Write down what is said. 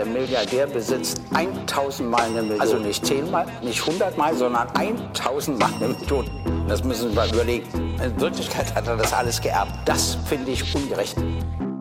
der Milliardär besitzt 1000 Mal eine Million. Also nicht 10 Mal, nicht 100 Mal, sondern 1000 Mal eine Million. Das müssen wir überlegen. In Wirklichkeit hat er das alles geerbt. Das finde ich ungerecht.